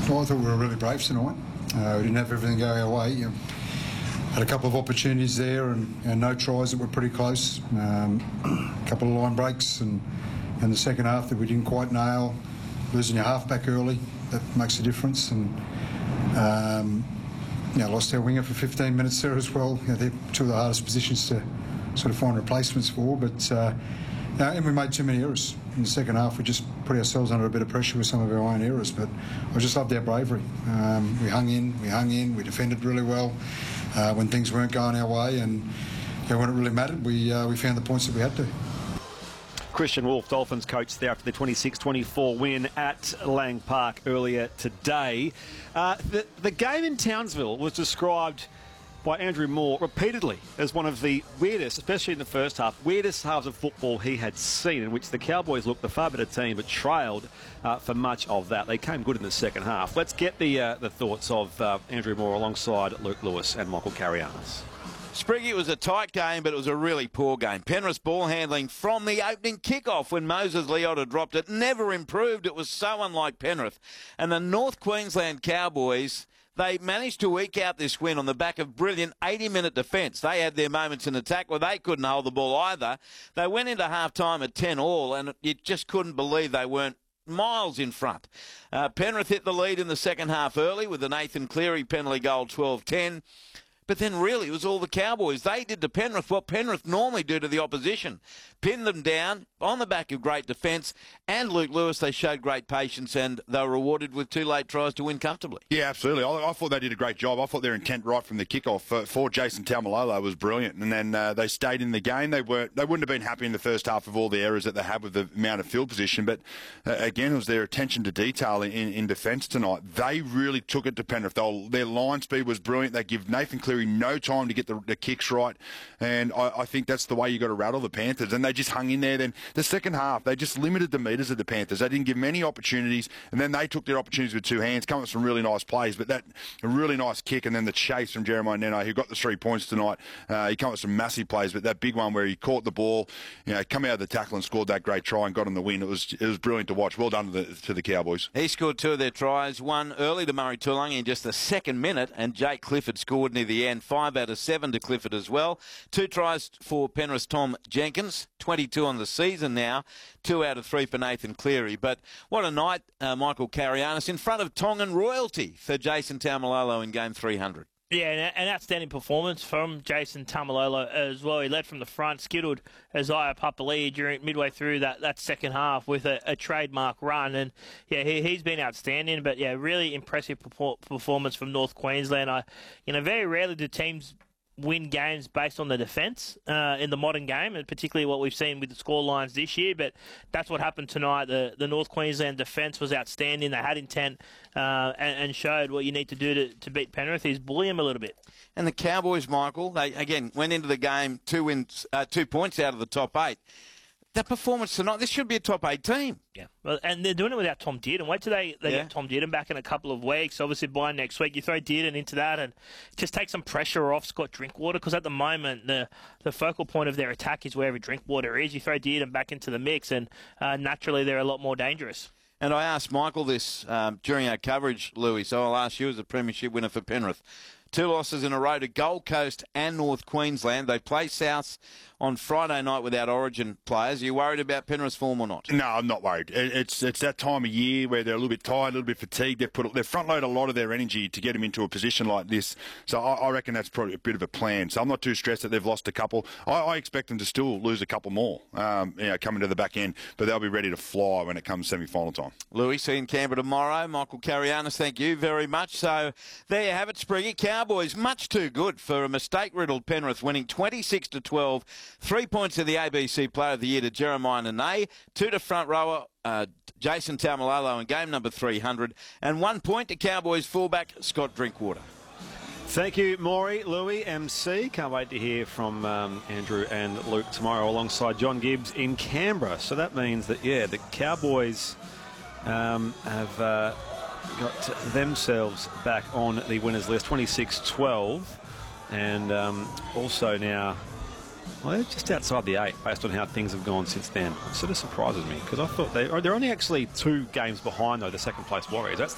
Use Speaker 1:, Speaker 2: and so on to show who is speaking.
Speaker 1: Well, I thought we were really brave tonight. We didn't have everything go our way. Had a couple of opportunities there and no tries that were pretty close. A couple of line breaks and the second half that we didn't quite nail. Losing your halfback early, that makes a difference. And lost our winger for 15 minutes there as well. They're two of the hardest positions to sort of find replacements for. But and we made too many errors. In the second half, we just put ourselves under a bit of pressure with some of our own errors. But I just loved our bravery. We hung in, we defended really well when things weren't going our way. And when it really mattered, we found the points that we had to.
Speaker 2: Christian Wolf, Dolphins coach there after the 26-24 win at Lang Park earlier today. The game in Townsville was described by Andrew Moore repeatedly as one of the weirdest, especially in the first half, weirdest halves of football he had seen, in which the Cowboys looked the far better team but trailed for much of that. They came good in the second half. Let's get the thoughts of Andrew Moore alongside Luke Lewis and Michael Carianis.
Speaker 3: Spriggy, it was a tight game, but it was a really poor game. Penrith's ball handling from the opening kickoff when Moses Leota dropped it never improved. It was so unlike Penrith. And the North Queensland Cowboys, they managed to eke out this win on the back of brilliant 80-minute defence. They had their moments in attack where they couldn't hold the ball either. They went into half-time at 10-all, and you just couldn't believe they weren't miles in front. Penrith hit the lead in the second half early with the Nathan Cleary penalty goal 12-10. But then really it was all the Cowboys. They did to Penrith what Penrith normally do to the opposition. Pinned them down on the back of great defence. And Luke Lewis, they showed great patience and they were rewarded with 2 late tries to win comfortably.
Speaker 4: Yeah, absolutely. I thought they did a great job. I thought their intent right from the kickoff for Jason Taumalolo was brilliant. And then they stayed in the game. They wouldn't have been happy in the first half of all the errors that they had with the amount of field position. But again, it was their attention to detail in defence tonight. They really took it to Penrith. Their line speed was brilliant. They give Nathan Cleary no time to get the kicks right, and I think that's the way you got to rattle the Panthers, and they just hung in there. Then the second half, they just limited the metres of the Panthers. They didn't give many opportunities, and then they took their opportunities with 2 hands, come up with some really nice plays, but a really nice kick, and then the chase from Jeremiah Neno, who got the 3 points tonight. He came up with some massive plays, but that big one where he caught the ball, come out of the tackle and scored that great try and got him the win. It was brilliant to watch. Well done to the Cowboys.
Speaker 3: He scored 2 of their tries, one early to Murray Tuilagi in just the second minute, and Jake Clifford scored near the end. 5 out of 7 to Clifford as well. 2 tries for Penrith's Tom Jenkins, 22 on the season now. 2 out of 3 for Nathan Cleary. But what a night, Michael Carianis, in front of Tongan royalty for Jason Taumalolo in game 300.
Speaker 5: Yeah, an outstanding performance from Jason Taumalolo as well. He led from the front, skittled Isaiah Papali'i midway through that second half with a trademark run. And, yeah, he's been outstanding. But, yeah, really impressive performance from North Queensland. Very rarely do teams win games based on the defence in the modern game, and particularly what we've seen with the score lines this year. But that's what happened tonight. The North Queensland defence was outstanding. They had intent and showed what you need to do to beat Penrith is bully them a little bit.
Speaker 3: And the Cowboys, Michael, they again went into the game 2 points out of the top 8. That performance tonight, this should be a top 8 team.
Speaker 5: Yeah, well, and they're doing it without Tom Dearden. Wait till they get Tom Dearden back in a couple of weeks. Obviously, by next week, you throw Dearden into that and just take some pressure off Scott Drinkwater, because at the moment, the focal point of their attack is wherever Drinkwater is. You throw Dearden back into the mix, and naturally, they're a lot more dangerous.
Speaker 3: And I asked Michael this during our coverage, Louis, so I'll ask you as a premiership winner for Penrith. 2 losses in a row to Gold Coast and North Queensland. They play Souths on Friday night without Origin players. Are you worried about Penrith's form or not?
Speaker 4: No, I'm not worried. It's that time of year where they're a little bit tired, a little bit fatigued. They've front-loaded a lot of their energy to get them into a position like this. So I reckon that's probably a bit of a plan. So I'm not too stressed that they've lost a couple. I expect them to still lose a couple more coming to the back end, but they'll be ready to fly when it comes semi-final time.
Speaker 3: Louis, see you in Canberra tomorrow. Michael Carianis, thank you very much. So there you have it, Spriggy. Cowboys much too good for a mistake-riddled Penrith, winning 26-12. 3 points to the ABC Player of the Year to Jeremiah Nene, 2 to front rower Jason Taumalolo in game number 300, and 1 point to Cowboys fullback Scott Drinkwater.
Speaker 2: Thank you, Maury, Louis, MC. Can't wait to hear from Andrew and Luke tomorrow alongside John Gibbs in Canberra. So that means that, the Cowboys have got themselves back on the winners list, 26-12, and also now, well, they're just outside the 8 based on how things have gone since then. It sort of surprises me, because I thought they're only actually 2 games behind, though, the second place Warriors. That's